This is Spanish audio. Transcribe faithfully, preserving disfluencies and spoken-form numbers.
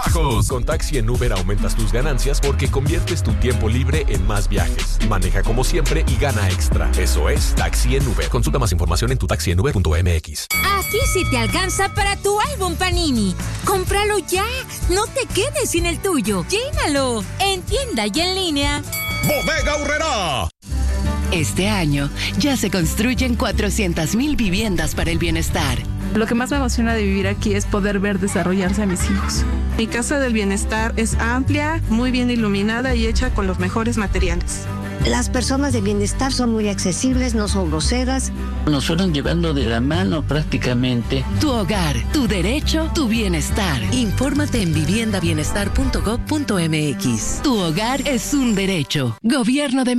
trabajos. Con Taxi en Uber aumentas tus ganancias porque conviertes tu tiempo libre en más viajes. Maneja como siempre y gana extra. Eso es Taxi en Uber. Consulta más información en tu taxi en uber punto m x. Aquí sí te alcanza para tu álbum Panini. ¡Cómpralo ya! ¡No te quedes sin el tuyo! ¡Llénalo! En tienda y en línea. ¡Bodega Aurrerá! Este año ya se construyen cuatrocientas mil viviendas para el bienestar. Lo que más me emociona de vivir aquí es poder ver desarrollarse a mis hijos. Mi casa del bienestar es amplia, muy bien iluminada y hecha con los mejores materiales. Las personas de bienestar son muy accesibles, no son groseras. Nos fueron llevando de la mano prácticamente. Tu hogar, tu derecho, tu bienestar. Infórmate en vivienda bienestar punto gov punto m x. Tu hogar es un derecho. Gobierno de